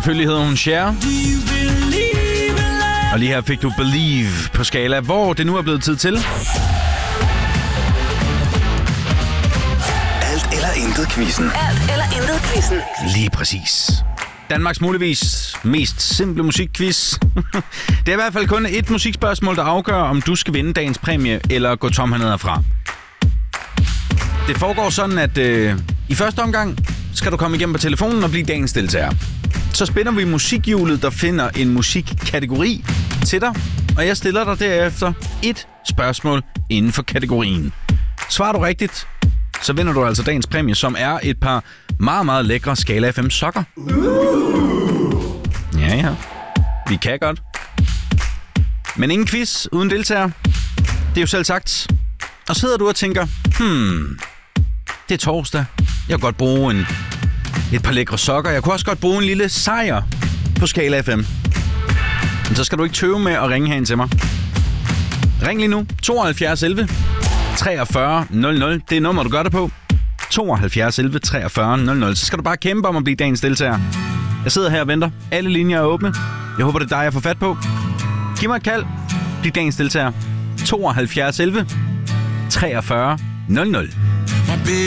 Selvfølgelig hedder hun Cher. Og lige her fik du Believe på skala, hvor det nu er blevet tid til. Alt eller intet quizzen. Alt eller intet quizzen. Lige præcis. Danmarks muligvis mest simple musikquiz. Det er i hvert fald kun et musikspørgsmål, der afgør, om du skal vinde dagens præmie eller gå tom hernede herfra. Det foregår sådan, at i første omgang skal du komme igennem på telefonen og blive dagens deltager. Så spænder vi musikhjulet, der finder en musikkategori til dig, og jeg stiller dig derefter et spørgsmål inden for kategorien. Svarer du rigtigt, så vinder du altså dagens præmie, som er et par meget, meget lækre Skala FM sokker. Ja. Vi kan godt. Men ingen quiz uden deltager. Det er jo selv sagt. Og sidder du og tænker, det er torsdag. Jeg kan godt bruge et par lækre sokker. Jeg kunne også godt bruge en lille sejr på Skala FM. Men så skal du ikke tøve med at ringe herind til mig. Ring lige nu. 72 11 43 00. Det er nummer, du gør det på. 72 11 43 00. Så skal du bare kæmpe om at blive dagens deltager. Jeg sidder her og venter. Alle linjer er åbne. Jeg håber, det er dig, jeg får fat på. Giv mig et kald. Bliv dagens deltager. 72 11 43 00.